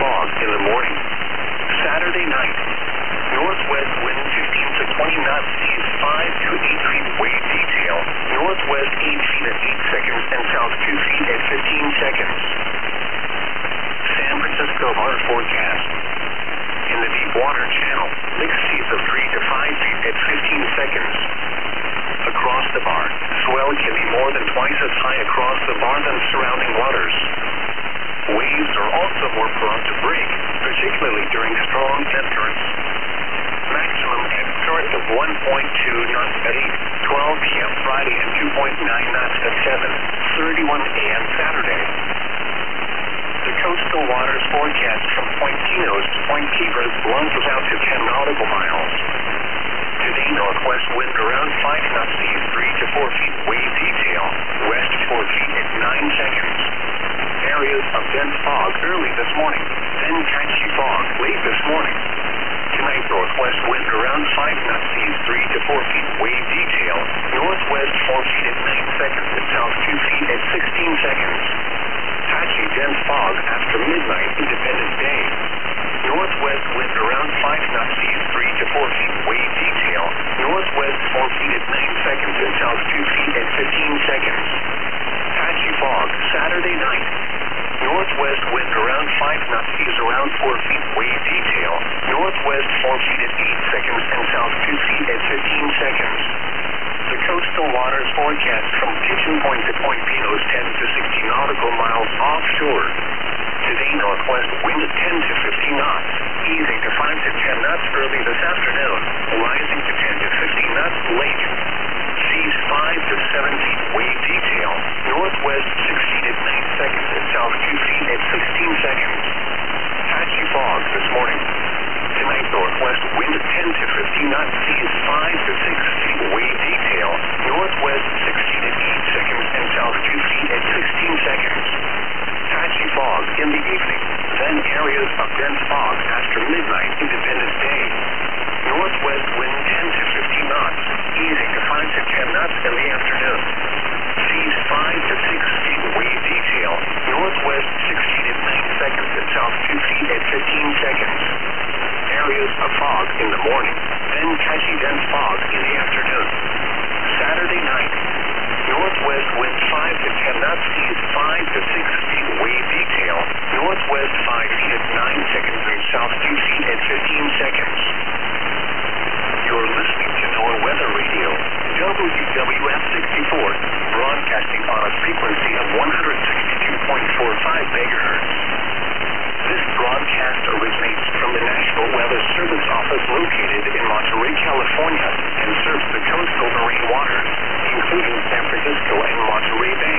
fog in the morning. Saturday night. Northwest wind 15 to 20 knots, seas 5 to 8 feet, wave detail. Northwest 8 feet at 8 seconds and south 2 feet at 15 seconds. San Francisco water forecast. In the deep water channel, mixed seas of 3 to 5 feet at 15 seconds. Across the bar, swell can be more than twice as high across the bar than surrounding waters. Waves are also more prone to break, particularly during strong ebb currents. Maximum ebb current of 1.2 knots at 8:12 p.m. Friday and 2.9 knots at 7:31 a.m. Saturday. The coastal waters forecast from Point Pinos to Point Kibras launches out to 10 nautical miles. Today, northwest wind around 5 knots, seas 3 to 4 feet, wave detail, west 4 feet at 9 seconds. Areas of dense fog early this morning, then patchy fog late this morning. Tonight, northwest wind around 5 knots, seas 3 to 4 feet, wave detail, northwest 4 feet at 9 seconds and south 2 feet at 16 seconds. Patchy dense fog after midnight, Independence Day. Northwest wind around 5 knots, seas 3 to 4 feet, wave detail, northwest 4 feet at 9 seconds and south 2 feet at 15 seconds. Patchy fog Saturday night. Northwest wind around 5 knots, seas around 4 feet, wave detail, northwest 4 feet at 8 seconds and south 2 feet at 15 seconds. The coastal waters forecast from Kitchen Point to Point Pinos 10 to 60 nautical miles offshore. Today, northwest wind 10 to 15 knots, easing to 5 to 10 knots early this afternoon, rising to 10 to 15 knots late. Seas 5 to 7 feet, wave detail, northwest 6 feet at 9 seconds and south 2 feet at 16 seconds. Patchy fog this morning. Tonight, northwest wind 10 to 15 knots, seas 5 to 6 feet, wave detail, northwest 6 feet at 8 seconds and south 2 feet at 16 seconds. Patchy fog in the evening, then areas of dense fog after midnight, Independence Day. Northwest wind 10 to 15 knots, easing to 5 to 10 knots in the afternoon. Seas 5 to 6 feet, wave detail, northwest 6 feet at 9 seconds and south 2 feet at 15 seconds. Areas of fog in the morning, then patchy dense fog in the afternoon. Saturday night. Northwest wind 5 to 10 knots, seas 5 to 6 feet, wave detail, northwest 5 feet at 9 seconds and south 2 feet at 15 seconds. You're listening to NOAA Weather Radio, WWF 64, broadcasting on a frequency of 162.45 megahertz. This broadcast originates from the National Weather Service Office located in Monterey, California, and serves the coastal marine waters, including San Francisco and Monterey Bay.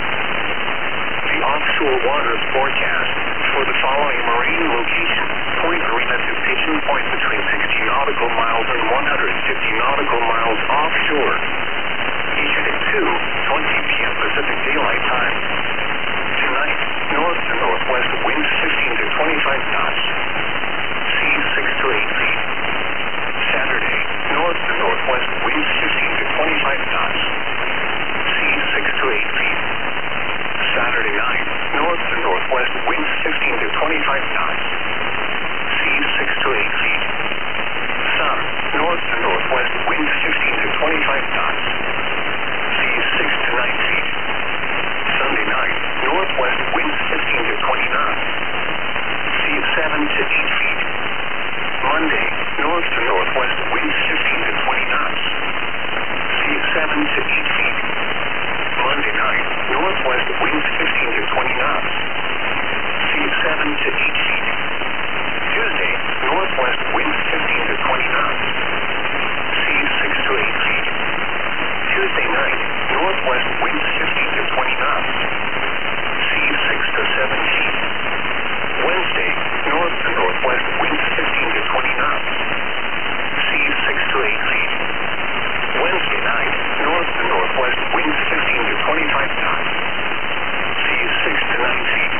The offshore waters forecast for the following marine location, Point Arena to Pigeon Point between 60 nautical miles and 150 nautical miles offshore. Issued at 2:20 p.m. Pacific Daylight Time. Tonight, north to northwest winds 15 to 25 knots. Seas 6 to 8 feet. Saturday, north to northwest winds 15 to 25 knots. Seas 6 to 8 feet. Saturday night, north to northwest winds 15 to 25 knots. Seas 6 to 8 feet. Sun, north to northwest winds 15 to 25 knots. Seas 6 to 9 feet. Sunday night, northwest winds 15 to 20 knots. Seas 7 to 8 feet. Monday, north to northwest winds 15 to 20 knots. Seas 7 to 8 feet. Monday night, northwest winds 15 to 20 knots. Seas 7 to 8 feet. Tuesday, northwest winds 15 to 20 knots. Seas 6 to 8 feet. Tuesday night, northwest winds 15 to 20 knots. Seas 6 to 7 feet. Wednesday, north to northwest winds 15 to 20 knots. Seas 6 to 8 feet. Wednesday night, north to northwest winds 15 to 25 knots. Seas 6 to 9 feet.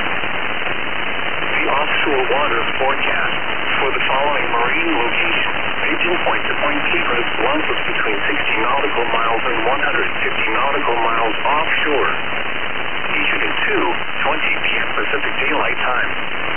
The offshore waters forecast for the following marine location, Pigeon Point to Point Kibras launches between 60 nautical miles and 150 nautical miles offshore. Issued at 2:20 p.m. Pacific Daylight Time.